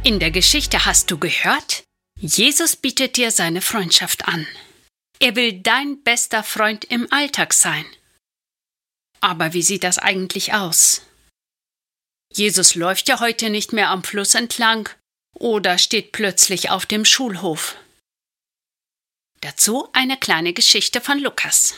In der Geschichte hast du gehört, Jesus bietet dir seine Freundschaft an. Er will dein bester Freund im Alltag sein. Aber wie sieht das eigentlich aus? Jesus läuft ja heute nicht mehr am Fluss entlang oder steht plötzlich auf dem Schulhof. Dazu eine kleine Geschichte von Lukas.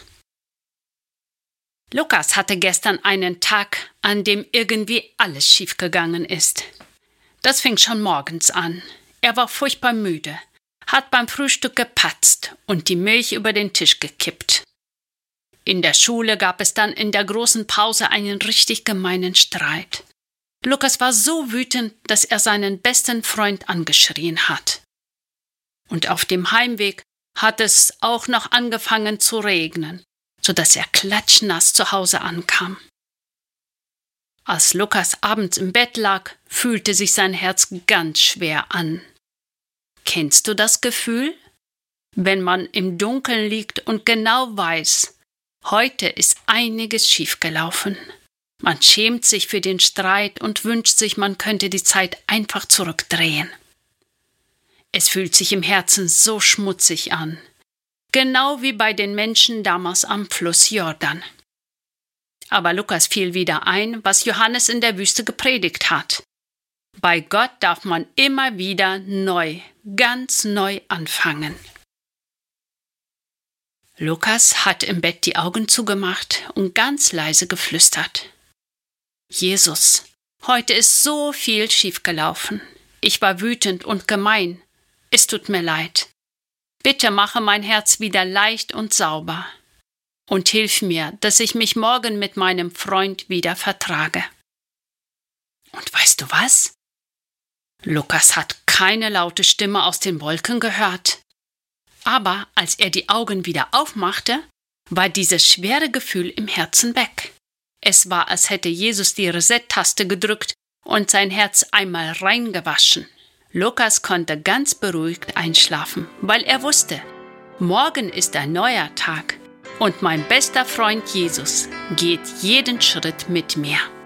Lukas hatte gestern einen Tag, an dem irgendwie alles schiefgegangen ist. Das fing schon morgens an. Er war furchtbar müde, hat beim Frühstück gepatzt und die Milch über den Tisch gekippt. In der Schule gab es dann in der großen Pause einen richtig gemeinen Streit. Lukas war so wütend, dass er seinen besten Freund angeschrien hat. Und auf dem Heimweg hat es auch noch angefangen zu regnen, sodass er klatschnass zu Hause ankam. Als Lukas abends im Bett lag, fühlte sich sein Herz ganz schwer an. Kennst du das Gefühl? Wenn man im Dunkeln liegt und genau weiß, heute ist einiges schiefgelaufen. Man schämt sich für den Streit und wünscht sich, man könnte die Zeit einfach zurückdrehen. Es fühlt sich im Herzen so schmutzig an, genau wie bei den Menschen damals am Fluss Jordan. Aber Lukas fiel wieder ein, was Johannes in der Wüste gepredigt hat. Bei Gott darf man immer wieder neu, ganz neu anfangen. Lukas hat im Bett die Augen zugemacht und ganz leise geflüstert. Jesus, heute ist so viel schiefgelaufen. Ich war wütend und gemein. Es tut mir leid. Bitte mache mein Herz wieder leicht und sauber. Und hilf mir, dass ich mich morgen mit meinem Freund wieder vertrage. Und weißt du was? Lukas hat keine laute Stimme aus den Wolken gehört. Aber als er die Augen wieder aufmachte, war dieses schwere Gefühl im Herzen weg. Es war, als hätte Jesus die Reset-Taste gedrückt und sein Herz einmal reingewaschen. Lukas konnte ganz beruhigt einschlafen, weil er wusste, morgen ist ein neuer Tag. Und mein bester Freund Jesus geht jeden Schritt mit mir.